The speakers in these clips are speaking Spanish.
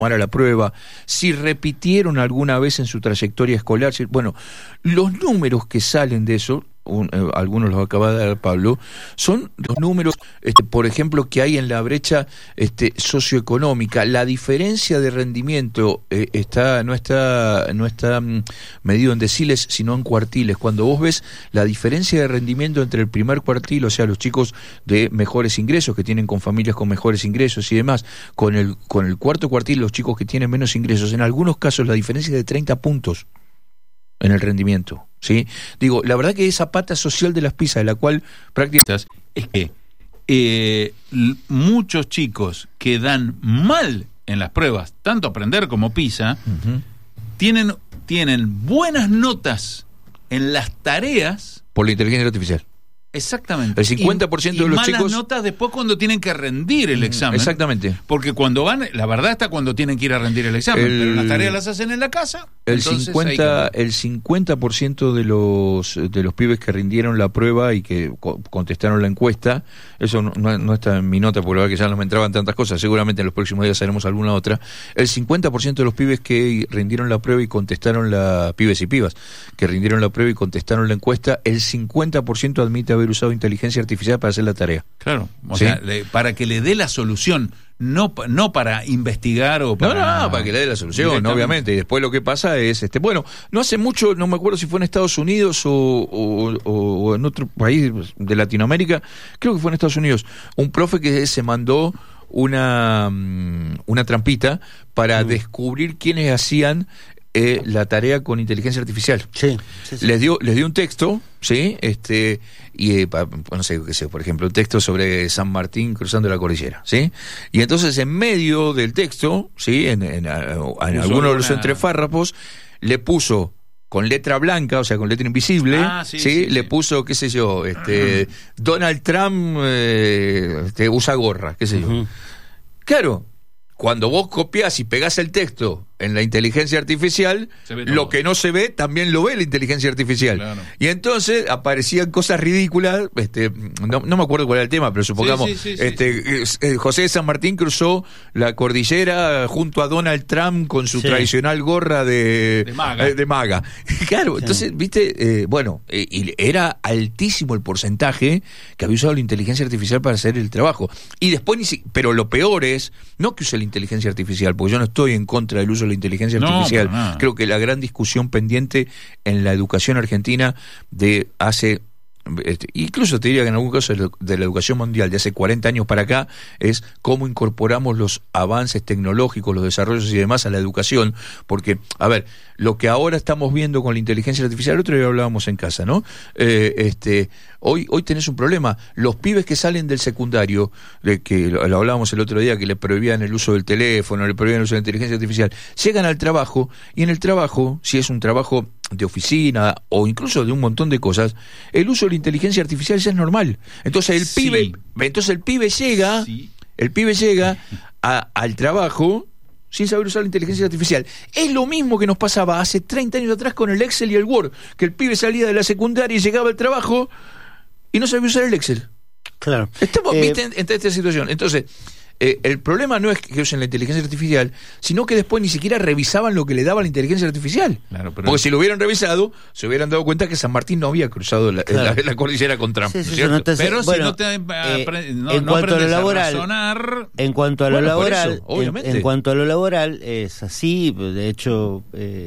a la prueba, si repitieron alguna vez en su trayectoria escolar. Bueno, los números que salen de eso, algunos los acaba de dar Pablo, son los números, por ejemplo, que hay en la brecha socioeconómica. La diferencia de rendimiento no está medido en deciles, sino en cuartiles. Cuando vos ves la diferencia de rendimiento entre el primer cuartil, o sea, los chicos de mejores ingresos, que tienen con familias con mejores ingresos y demás, con el cuarto cuartil, los chicos que tienen menos ingresos, en algunos casos la diferencia es de 30 puntos en el rendimiento, ¿sí? Digo, la verdad que esa pata social de las PISA, de la cual prácticamente es que muchos chicos que dan mal en las pruebas, tanto aprender como PISA, tienen buenas notas en las tareas por la inteligencia artificial. Exactamente. El 50% de los malas chicos... notas después cuando tienen que rendir el examen. Exactamente. Porque cuando van, la verdad está cuando tienen que ir a rendir el examen, pero las tareas las hacen en la casa. El 50% de los pibes que rindieron la prueba y que contestaron la encuesta, eso no está en mi nota, porque la verdad que ya no me entraban tantas cosas, seguramente en los próximos días haremos alguna otra. El 50% de los pibes que rindieron la prueba y contestaron pibes y pibas, que rindieron la prueba y contestaron la encuesta, el 50% admite haber usado inteligencia artificial para hacer la tarea. Claro, o ¿sí? sea, para que le dé la solución, no para investigar o para... No, para que le dé la solución, obviamente. Y después lo que pasa es, bueno, no hace mucho, no me acuerdo si fue en Estados Unidos o en otro país de Latinoamérica, creo que fue en Estados Unidos, un profe que se mandó una trampita para descubrir quiénes hacían la tarea con inteligencia artificial. Sí. Les dio un texto, ¿sí? Y no sé qué sé, por ejemplo, un texto sobre San Martín cruzando la cordillera, ¿sí? Y entonces en medio del texto, ¿sí? En alguno de los entrepárrafos le puso con letra blanca, o sea, con letra invisible, ¿sí? Le puso, qué sé yo, Donald Trump usa gorra, qué sé yo. Claro, cuando vos copiás y pegás el texto en la inteligencia artificial, lo que no se ve, también lo ve la inteligencia artificial. Claro. Y entonces aparecían cosas ridículas, no me acuerdo cuál era el tema, pero supongamos, José de San Martín cruzó la cordillera junto a Donald Trump con su tradicional gorra de maga. Claro, entonces, viste, y era altísimo el porcentaje que había usado la inteligencia artificial para hacer el trabajo. Y después, pero lo peor es, no que use la inteligencia artificial, porque yo no estoy en contra del uso de la inteligencia artificial. Creo que la gran discusión pendiente en la educación argentina de hace, incluso te diría que en algún caso de la educación mundial de hace 40 años para acá, es cómo incorporamos los avances tecnológicos, los desarrollos y demás a la educación, porque, a ver, lo que ahora estamos viendo con la inteligencia artificial, el otro día hablábamos en casa, ¿no? Hoy tenés un problema. Los pibes que salen del secundario, de que lo hablábamos el otro día, que le prohibían el uso del teléfono, le prohibían el uso de la inteligencia artificial, llegan al trabajo, y en el trabajo, si es un trabajo de oficina o incluso de un montón de cosas, el uso de la inteligencia artificial ya es normal. Entonces el pibe llega al trabajo sin saber usar la inteligencia artificial. Es lo mismo que nos pasaba hace 30 años atrás con el Excel y el Word, que el pibe salía de la secundaria y llegaba al trabajo y no sabía usar el Excel. Claro. Estamos en esta situación. Entonces, el problema no es que usen la inteligencia artificial, sino que después ni siquiera revisaban lo que le daba la inteligencia artificial. Claro, porque si lo hubieran revisado, se hubieran dado cuenta que San Martín no había cruzado la cordillera con Trump. Sí, ¿cierto? No te, pero bueno, si no te en cuanto a lo laboral, en cuanto a lo laboral, en cuanto a lo laboral es así. De hecho,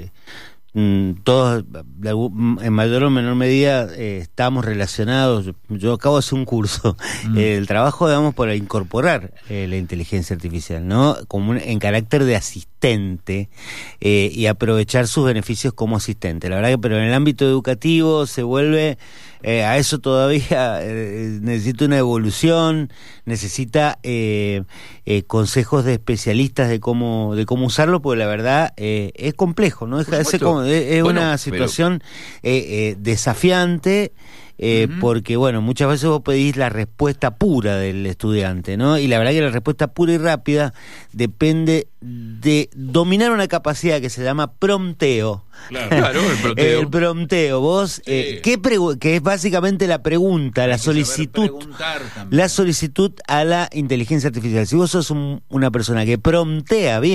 todos en mayor o menor medida estamos relacionados. Yo acabo de hacer un curso, el trabajo, digamos, para incorporar la inteligencia artificial, ¿no? Como en carácter de asistente y aprovechar sus beneficios como asistente. La verdad que, pero en el ámbito educativo se vuelve a eso todavía necesita una evolución, necesita consejos de especialistas de cómo usarlo, porque la verdad es complejo, no deja de ser una situación desafiante. Porque muchas veces vos pedís la respuesta pura del estudiante, ¿no? Y la verdad que la respuesta pura y rápida depende de dominar una capacidad que se llama prompteo. Claro, el prompteo. El prompteo, vos, que es básicamente la pregunta, la solicitud a la inteligencia artificial. Si vos sos una persona que promptea bien